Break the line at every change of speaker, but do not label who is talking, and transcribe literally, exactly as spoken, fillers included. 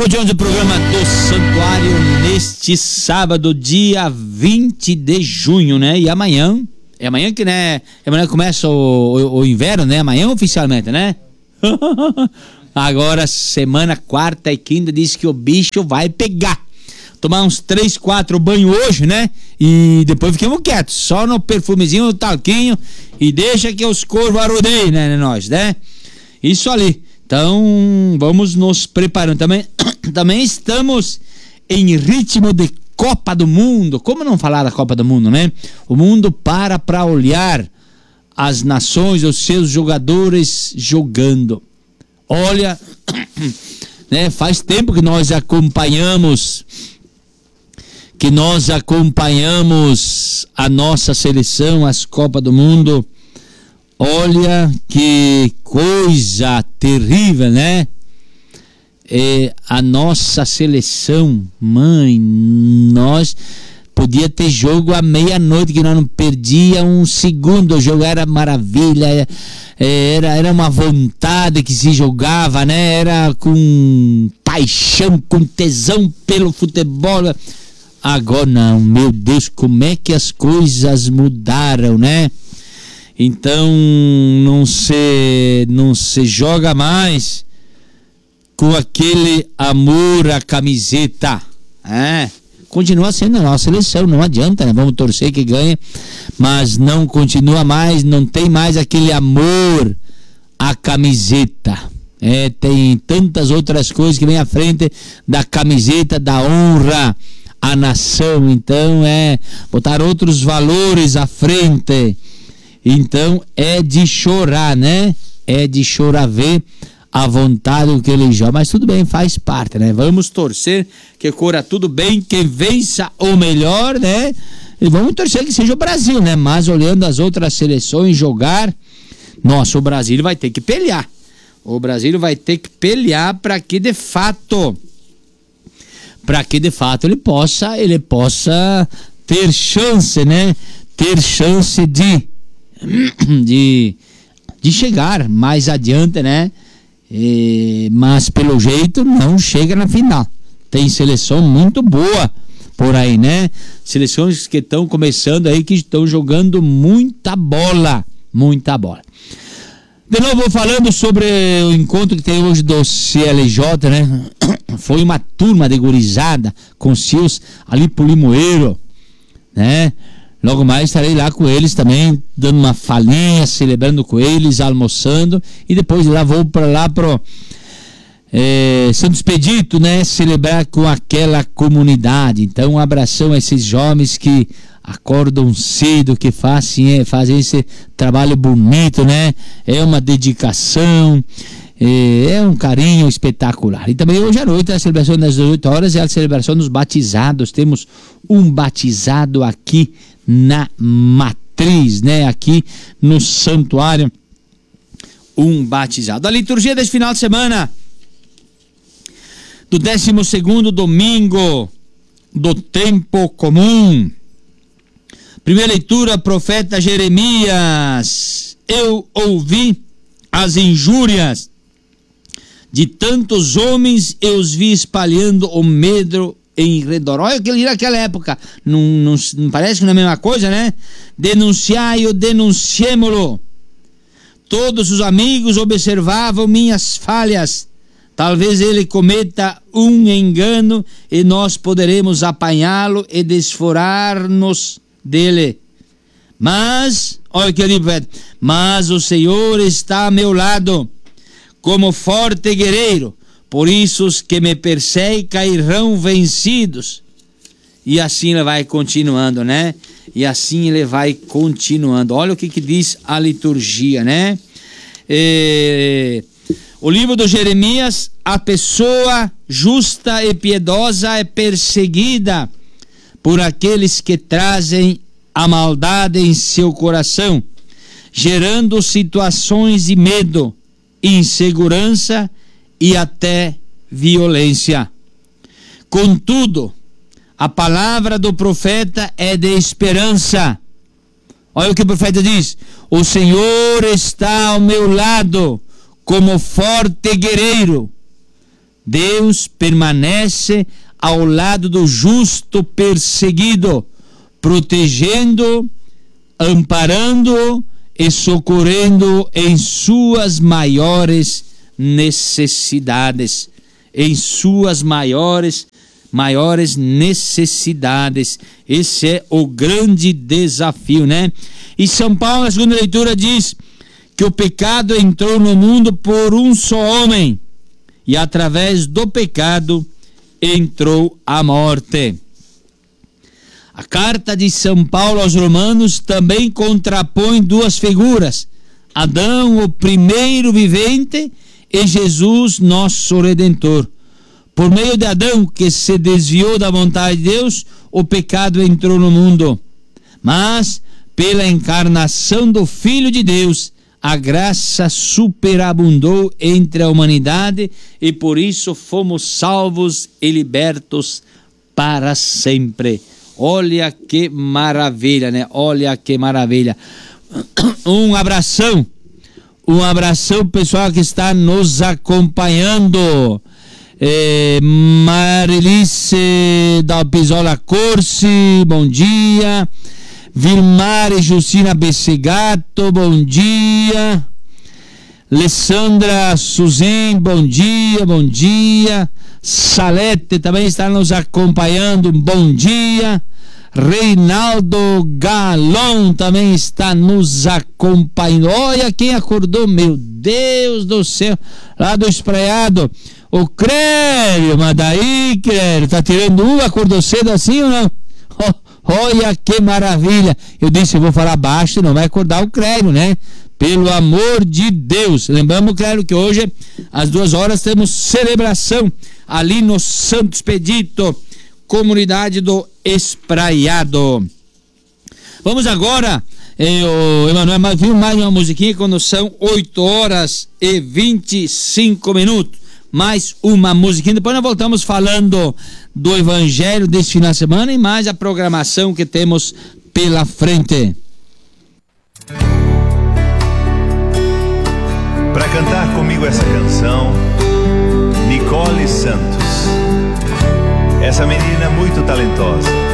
Continuamos o programa do Santuário neste sábado, dia vinte de junho, né? E amanhã, é amanhã que, né? Amanhã começa o, o, o inverno, né? Amanhã oficialmente, né? Agora, semana quarta e quinta, diz que o bicho vai pegar. Tomar uns três, quatro banhos hoje, né? E depois fiquemos quietos, só no perfumezinho, no talquinho, e deixa que os corvos arrodeiem, né, nós, né? Isso ali. Então, vamos nos preparando. Também, também estamos em ritmo de Copa do Mundo. Como não falar da Copa do Mundo, né? O mundo para para olhar as nações, os seus jogadores jogando. Olha, né? Faz tempo que nós acompanhamos, que nós acompanhamos a nossa seleção, as Copas do Mundo. Olha que coisa terrível, né? É, a nossa seleção, mãe, nós podia ter jogo à meia-noite que nós não perdia um segundo, o jogo era maravilha, era, era uma vontade que se jogava, né? Era com paixão, com tesão pelo futebol. Agora não, meu Deus, como é que as coisas mudaram, né? Então não se, não se joga mais com aquele amor à camiseta. É, continua sendo a nossa seleção, não adianta, né? Vamos torcer que ganhe, mas não continua mais, não tem mais aquele amor à camiseta. É, tem tantas outras coisas que vem à frente da camiseta, da honra à nação. Então é botar outros valores à frente. Então é de chorar, né? É de chorar ver a vontade do que ele joga. Mas tudo bem, faz parte, né? Vamos torcer que corra tudo bem, que vença o melhor, né? E vamos torcer que seja o Brasil, né? Mas olhando as outras seleções jogar, nossa, o Brasil vai ter que pelear. O Brasil vai ter que pelear para que de fato, para que de fato ele possa, ele possa ter chance, né? Ter chance de De, de chegar mais adiante, né? E, mas pelo jeito não chega na final. Tem seleção muito boa por aí, né? Seleções que estão começando aí, que estão jogando muita bola, muita bola. De novo falando sobre o encontro que tem hoje do C L J, né? Foi uma turma de gurizada com seus ali pro Limoeiro, né? Logo mais estarei lá com eles também, dando uma falinha, celebrando com eles, almoçando, e depois lá vou para lá pro é, Santo Expedito, né, celebrar com aquela comunidade. Então um abração a esses jovens que acordam cedo, que fazem, fazem esse trabalho bonito, né? É uma dedicação, é, é um carinho espetacular. E também hoje à noite, a celebração das dezoito horas é a celebração dos batizados. Temos um batizado aqui na matriz, né? Aqui no santuário, um batizado. A liturgia desse final de semana, do décimo segundo domingo do tempo comum. Primeira leitura, profeta Jeremias. Eu ouvi as injúrias de tantos homens, eu os vi espalhando o medo em redor. Olha aquilo naquela época, não, não, não parece que não é a mesma coisa, né? Denunciai-o, denunciemo-lo. Todos os amigos observavam minhas falhas. Talvez ele cometa um engano e nós poderemos apanhá-lo e desforar-nos dele. Mas, olha que ali, mas o Senhor está a meu lado, como forte guerreiro. Por isso os que me perseguem cairão vencidos. E assim ele vai continuando, né? E assim ele vai continuando. Olha o que, que diz a liturgia, né? É, o livro do Jeremias, a pessoa justa e piedosa é perseguida por aqueles que trazem a maldade em seu coração, gerando situações de medo, insegurança e até violência. Contudo, a palavra do profeta é de esperança. Olha o que o profeta diz: o Senhor está ao meu lado como forte guerreiro. Deus permanece ao lado do justo perseguido, protegendo, amparando e socorrendo em suas maiores necessidades, em suas maiores maiores necessidades. Esse é o grande desafio, né? E São Paulo, na segunda leitura, diz que o pecado entrou no mundo por um só homem, e através do pecado entrou a morte. A carta de São Paulo aos Romanos também contrapõe duas figuras: Adão, o primeiro vivente, e Jesus, nosso Redentor. Por meio de Adão, que se desviou da vontade de Deus, o pecado entrou no mundo. Mas, pela encarnação do Filho de Deus, a graça superabundou entre a humanidade e por isso fomos salvos e libertos para sempre. Olha que maravilha, né? Olha que maravilha. Um abração, um abração pessoal que está nos acompanhando. É, Marilice da Pisola Corsi, bom dia. Vilmar e Justina Bessegato, bom dia. Alessandra Suzin, bom dia, bom dia. Salete também está nos acompanhando, bom dia. Reinaldo Galon também está nos acompanhando. Olha quem acordou, meu Deus do céu, lá do Espraiado. O Crélio, mas daí, Crélio, tá tirando um, acordou cedo assim ou não? Oh, olha que maravilha. Eu disse, eu vou falar baixo, não vai acordar o Crélio, né? Pelo amor de Deus. Lembramos, Crélio, que hoje, às duas horas, temos celebração ali no Santo Expedito, comunidade do Espraiado. Vamos agora, eh, o Emanuel, viu mais uma musiquinha quando são oito horas e vinte e cinco minutos. Mais uma musiquinha, depois nós voltamos falando do Evangelho desse final de semana e mais a programação que temos pela frente.
Para cantar comigo essa canção, Nicole Santos. Essa menina é muito talentosa.